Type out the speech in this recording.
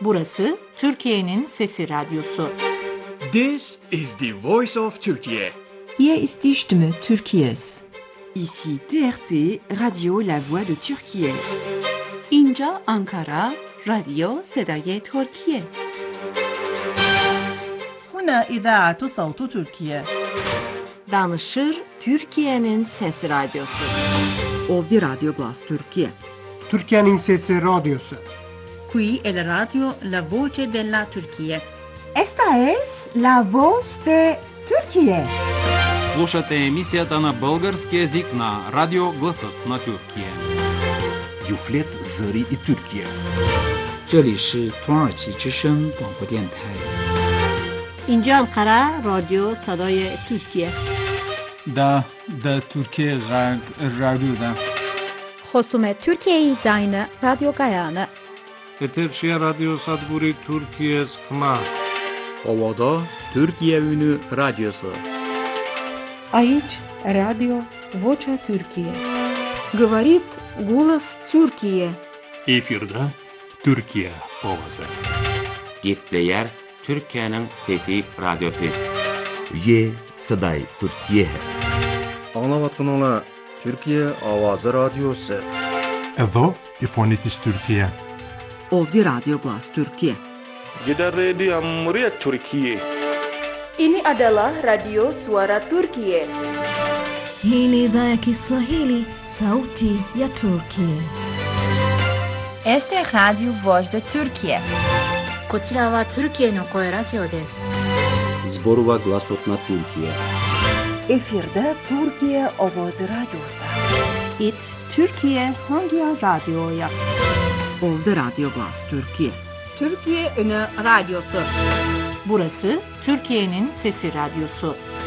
Burası Türkiye'nin Sesi Radyosu. This is the voice of Turkey. Hier ist die Stimme Türkiye's. Ici TRT, Radio La Voix de Türkiye. اینجا آنکارا، رادیو صدای ترکیه. هنا إذاعة صوت تركيا. Danışır Türkiye'nin Sesi Radyosu. Ovdje Radio Glas Türkiye. Türkiye'nin Sesi Radyosu. Qui è la radio La Voce della Turchia. Esta es la voz de Türkiye. Слушате емисията на български език на Радио Гласът на Türkiye. Юфлет Зари и Türkiye. 这里是土耳其之声广播电台。 اینجا انقره رادیو صدای ترکیه. دا Türkiye Radyo'da. خصومت Türkiye Zayne Radyo Gayane. Eterşehir Radyo Sadburi Türkiye Skma. Ovada Türkiye Ünü Radyosu. Aici Radio Vocea Türkiye. Говорит голос Türkiye. Efirde Türkiye Ovası. Gitleyer Türkiye'nin Fethi Radyosu. Ye Saday Türkiye. Anlavatkanala Türkiye Avazı Radyosu. Evo İfonitis Türkiye. Ovdje Radio Glas Türkiye. Gider Radio Muryat Türkiye. Ini adalah Radio Suara Turkiye. Hii ni idhaa ya Kiswahili, Sauti ya Turkiye. Este es Radio Voz de Türkiye. こちらはトルキエの声ラジオです。 Zborova Glasot na Türkiye. Efirde Türkiye Avazı Radyosu. It Türkiye hangi radyoya? Ovdje Radio Glas Türkiye. Türkiye Ünü Radyosu. Burası Türkiye'nin Sesi Radyosu.